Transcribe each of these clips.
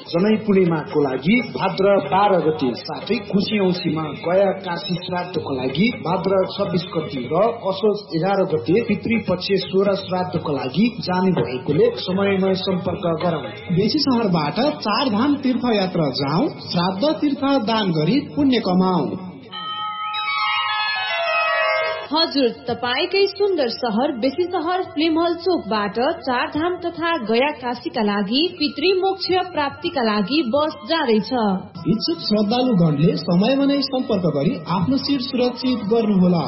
जनै पूर्णिमाको लागि भाद्र 12 गते साथै खुसी औँसीमा गया काशी श्राद्धको लागि भाद्र 26 गते र असोज 11 गते पितृपक्ष 16 श्राद्धको लागि जाने भएकोले समयमा सम्पर्क गरौँ। बेसी सहरबाट 4 धाम तीर्थयात्रा जाऊ, श्राद्ध तीर्थ दान गरी पुण्य कमाऊ। हजुर, तपाईकै सुन्दर सहर बेसी सहर फिल्म हल चोकबाट 4 धाम तथा गया काशीका लागि पितृमोक्ष प्राप्तिका लागि बस जाँदैछ। इच्छुक श्रद्धालुगणले समयमा नै सम्पर्क गरी आफ्नो सीट सुरक्षित गर्नुहोला।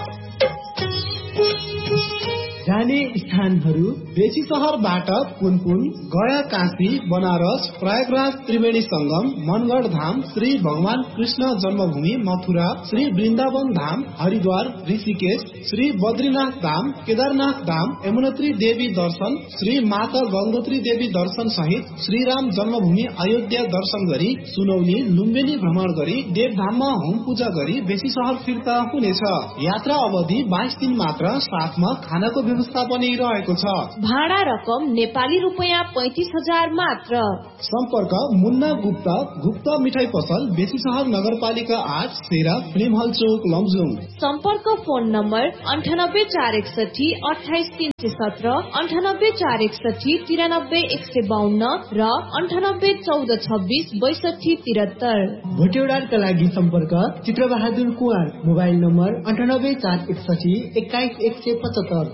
जाने स्थानहरू बेसी सहरबाट पुनपुन, गया काशी, बनारस, प्रयागराज त्रिवेणी संगम, मनगढ़ धाम, श्री भगवान कृष्ण जन्मभूमि मथुरा, श्री वृन्दावन धाम, हरिद्वार, ऋषिकेश, श्री बद्रीनाथ धाम, केदारनाथ धाम, यमुनोत्री देवी दर्शन, श्री माता गंगोत्री देवी दर्शन सहित श्री राम जन्मभूमि अयोध्या दर्शन गरी सुनौली, लुम्बिनी भ्रमण गरी देवधाममा होम पूजा गरी बेसी सहर फिर्ता हुनेछ। यात्रा अवधि 22 दिन मात्र, साथमा खानाको व्यवस्था पनि रहेको छ। भाडा रकम नेपाली रुपैयाँ 35,000 मात्र। सम्पर्क मुन्ना गुप्ता, गुप्ता मिठाई पसल, बेसी सहर नगरपालिका 8, सेरा, फिल्म हल चौक, लमजुङ। सम्पर्क फोन नम्बर 98461 28317, 98461 93152 र 981426 6273। भोटेउडालका लागि सम्पर्क चित्रबहादुर कुँवर, मोबाइल नम्बर 98461 21175।